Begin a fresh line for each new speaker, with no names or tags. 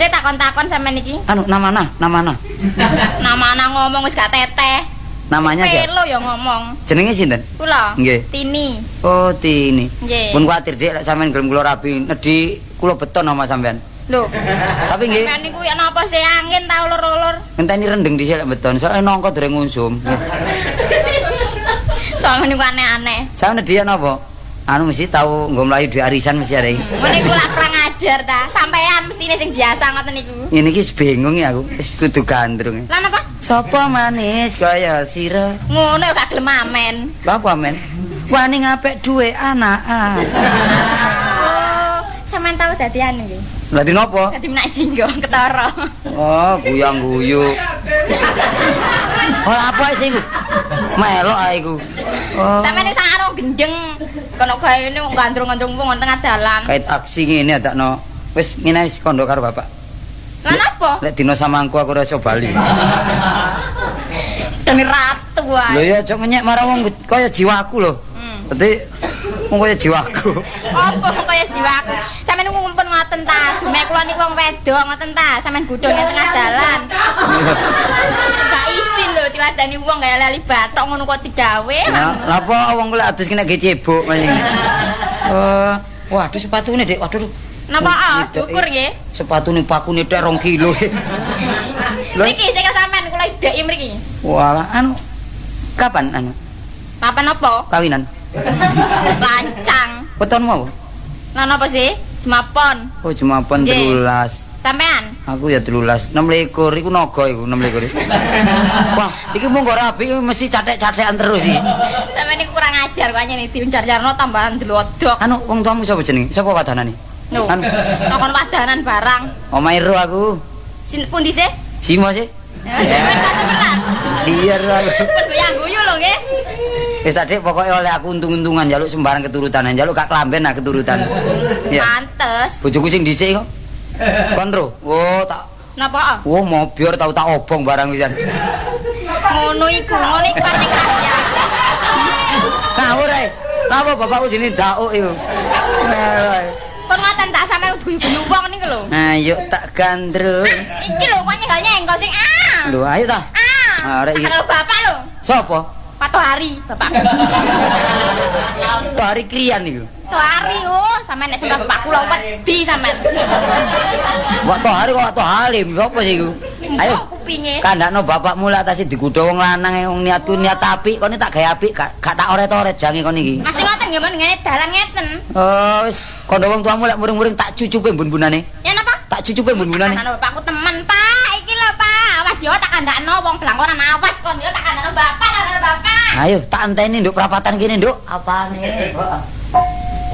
sih takon-takon sampean iki?
Anu namana.
Namana ngomong wis gak teteh.
Namanya siapa?
Pelo ya ngomong.
Jenenge sinten?
Kula.
Nggih.
Tini.
Oh, Tini.
Nggih.
Pun kuwatir Dik lek sampean gelem kula rabi nedhi kula beton sama sampean.
Lho.
Tapi nggih.
Sampean niku ya napa sih angin ta ulur-ulur?
Ngenteni rendeng dhisik lek beton, soalnya nongko dereng ngusum.
Soalnya niku aneh-aneh.
Sampeyan nedhi napa? Anu mesti tahu nggo mlayu duwe arisan mesti arek.
Ngene iku lak kurang ajar ta. Sampean mestine sing biasa ngoten niku.
Ngene iki bingung ya aku, wis kudu gandrung.
Lah napa?
Sopo manis kaya sira?
Ngono ya gak gelem amen.
Lha apa men? Wani ngapik duwe anak.
Oh, sampean tau dadi anu nggih.
Lah di nopo?
Dadi menak jinggo ketara.
Oh, guyang-guyu. Ora apa sih iku? Melok ae iku. Oh.
Sampeyan ning sarung gendeng kono gaene gandrung-gandrung wong tengah dalan.
Kait aksi ngene adakno. Wis ngene wis kondo karo bapak.
Lah napa?
Lek dino samangku aku ora iso bali.
Dene ratu wae.
Lho ya aja ngenyek marang wong kaya jiwaku lho. Dadi wong kaya jiwaku.
Apa kaya jiwaku? Sampeyan niku ngumpul ngoten ta? Dumek kula niku wong wedok ngoten ta? Sampeyan gudhone tengah dalan. Gak isin lho diladani wong gaya lali bathok ngono kok digawe.
Lah apa wong kula adus kena ge cebok mas. Waduh sepatune Dik. Waduh.
Napa dukur nggih?
Sepatune pakune tek 2 kilo.
Niki sing sampean kula ideki mriki.
Walah anu kapan anu?
Papan apa?
Kawinan.
Lancang.
Wetonmu apa?
Lah napa sih? Jemapon.
Oh jemapon 13.
Sampean?
Aku ya 13. 26 iku naga iku 26. Wah, iki mung kok rapi mesti cathek-cathekan terus iki.
Sampeyan niku kurang ajar kok nyene diuncar-jarno tambahan delodok.
Anu wong tuamu sapa jenenge? Sapa wadanane?
Lho,
Anu
takon wadanan barang.
omahe ro aku.
Pundi sih?
Simo sih.
Sampeyan tak sebelah.
Iya ro aku.
Pun goyang-guyu lho nggih.
Wis tadi pokoknya oleh aku untung-untungan njaluk sembarang keturutan, njaluk gak klamben nah keturutan. Iya.
Pantes.
Bojoku sing dhisik kok. Kon ro. Oh, tak
Napa?
oh mobior tau tak obong barang pisan.
Ngono iku ati kaya.
Ngawur ae. Napa bapakku jenenge Dauk iku.
Pun ngoten tak sampeyan guyu-guyu wong niku lho.
Ayo tak gandrung.
Iki lho kok nyenggol sing
Lho ayo ta. Arek iki.
Karo bapak lho.
Sapa?
Patohari, bapak.
Tari krian iku.
Tohari oh, sampeyan nek sampeyan bapak kula wedi sampeyan.
Wak Tohari kok Wak Halim, sapa sih iku? Ayo.
Kupinge.
Kandakno bapakmu lak tasih digudha wong lanang wong niatku niat apik, kene tak gawe apik, gak tak oret-oret jange kon iki.
Masih ngoten nggih men ngene dalan ngeten.
Oh, wis kondo wong tuamu lek muring-muring tak cucupe mbun-bunane.
Ya napa?
Tak cucupe mbun-bunane.
Ana bapakku temen, Pak. Iki lho, Pak. Awas yo tak kandakno wong blangkonan awas kon yo tak kandakno bapak, karo bapak.
Ayo tak enteni nduk perapatan kene, Nduk. Apane, Mbok?